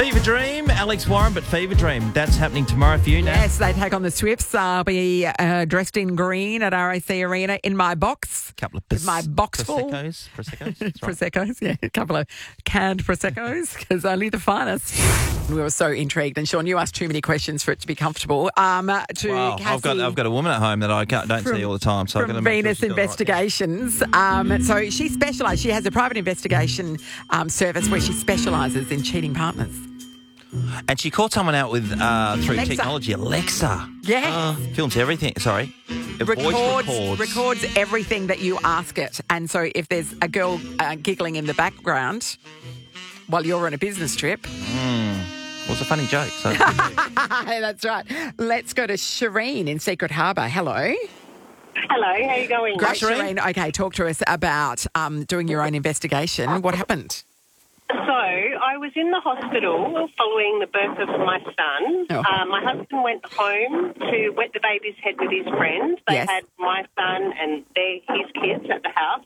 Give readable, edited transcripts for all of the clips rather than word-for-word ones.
Fever Dream, Alex Warren, but Fever Dream, that's happening tomorrow for you now. Yes, they take on the Swifts. I'll be dressed in green at RAC Arena in my box. Couple of With my box full. Prosecco's. That's right. Proseccos, yeah, a couple of canned Proseccos, because only the finest. We were so intrigued, and Sean, you asked too many questions for it to be comfortable. Wow, Cassie, I've got a woman at home that I don't see all the time, so I've got to from make sure Venus she's got it right. Investigations. So she specialises. She has a private investigation service where she specialises in cheating partners. And she caught someone out with through Alexa. technology, Alexa. Yes. Films everything. Sorry. Voice Records everything that you ask it. And so if there's a girl giggling in the background while you're on a business trip. Well, it's a funny joke. So That's right. Let's go to Shireen in Secret Harbour. Hello. Hello, how you going? Great, Shireen. Shireen. Okay, talk to us about doing your own investigation. What happened? So, I was in the hospital following the birth of my son. Oh. My husband went home to wet the baby's head with his friends. They Yes. had my son and his kids at the house.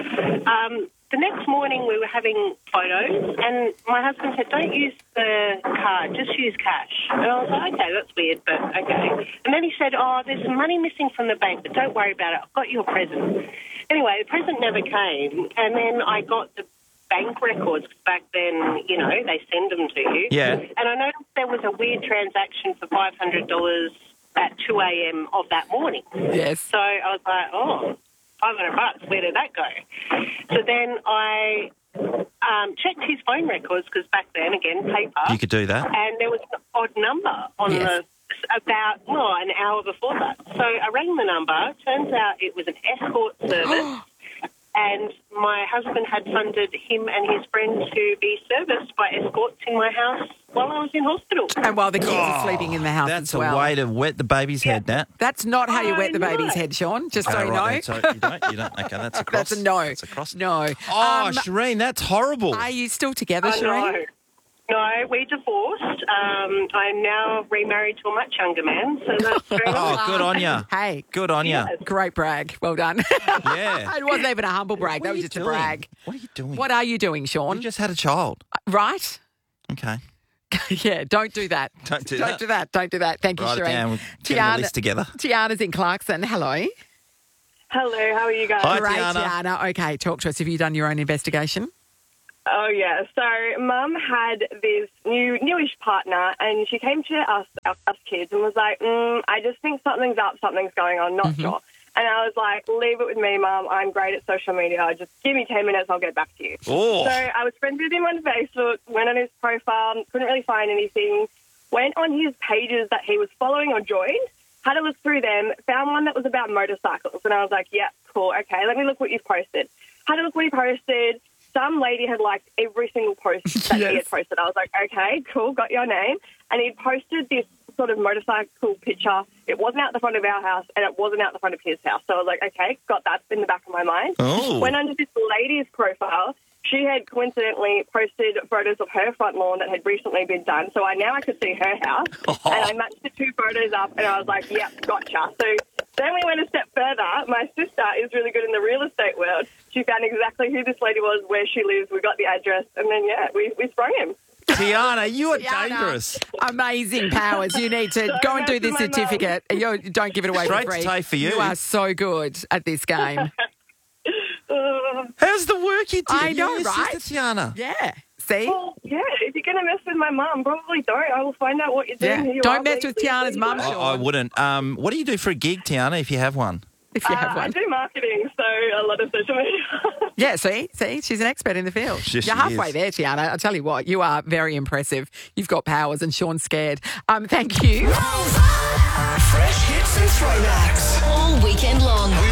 The next morning we were having photos and my husband said, don't use the card, just use cash. And I was like, okay, that's weird, but okay. And then he said, there's some money missing from the bank, but don't worry about it. I've got you a present. Anyway, the present never came. And then I got the bank records. Back then, they send them to you. Yeah. And I noticed there was a weird transaction for $500 at 2 a.m. of that morning. Yes. So I was like, $500, where did that go? So then I checked his phone records, because back then, again, paper. you could do that. And there was an odd number on Yes. about an hour before that. So I rang the number. Turns out it was an escort service. And my husband had funded him and his friend to be serviced by escorts in my house while I was in hospital. And while the kids are sleeping in the house That's as well. a way to wet the baby's head, Nat. That's not how you wet the I baby's know. head, Sean, just so Oh, you know. right, so you don't. Okay, that's a cross. That's a no. That's a cross. No. Oh, Shireen, that's horrible. Are you still together, I Shireen? know. No, we divorced. I'm now remarried to a much younger man, so that's very nice. Oh, good on you. Hey, Good on you. Yes. great brag. Well done. Yeah. It wasn't even a humble brag. What That are was you just a doing? brag. What are you doing? What are you doing, You Sean? just had a child. Right? Okay. Yeah, don't do that. Don't do Don't that. do that. Don't do that. Thank you, Write it Shireen. down. We'll get a list together. Tiana's in Clarkson. Hello. Hello, how are you guys? Hi, Great, Tiana. Tiana. Okay, talk to us. Have you done your own investigation? Oh, yeah. So Mum had this newish partner, and she came to us kids and was like, I just think something's up, something's going on, not sure. And I was like, leave it with me, Mum. I'm great at social media. Just give me 10 minutes, I'll get back to you. Oh. So I was friends with him on Facebook, went on his profile, couldn't really find anything, went on his pages that he was following or joined, had a look through them, found one that was about motorcycles. And I was like, yeah, cool, okay, let me look what you've posted. Had a look what he posted. Some lady had liked every single post that he had posted. I was like, okay, cool, got your name. And he'd posted this sort of motorcycle picture. It wasn't out the front of our house, and it wasn't out the front of his house. So I was like, okay, got that in the back of my mind. Oh. Went onto this lady's profile. She had coincidentally posted photos of her front lawn that had recently been done. So I could see her house. And I matched the two photos up, and I was like, yep, gotcha. So then we went a step further. My sister is really good in the real estate world. She found exactly who this lady was, where she lives. We got the address, and then, we sprung him. Tiana, you are Tiana, dangerous. Amazing powers. You need to go and do this much to my mum. certificate. Don't give it away Straight for free. to TAFE for you. You are so good at this game. How's the work you did? I know, You're your right? sister, Tiana. Yeah. See? Well, yeah, if you're going to mess with my mum, probably don't. I will find out what you're doing. Yeah. who you Don't are, mess with legally, Tiana's mum, legally. Sean. I wouldn't. What do you do for a gig, Tiana, if you have one? If you have I one. do marketing, so a lot of social media. Yeah, see, she's an expert in the field. Yes, You're she halfway is. there, Tiana. I'll tell you what, you are very impressive. You've got powers, and Sean's scared. Thank you. Fresh hits and throwbacks. All weekend long.